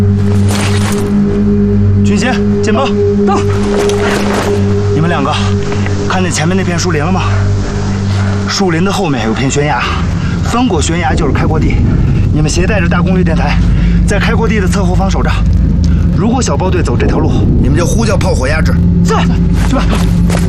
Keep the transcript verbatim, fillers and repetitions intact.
军衔，简报，到。你们两个看见前面那片树林了吗？树林的后面有片悬崖，翻过悬崖就是开阔地。你们携带着大功率电台，在开阔地的侧后方守着。如果小包队走这条路，你们就呼叫炮火压制。是，去吧。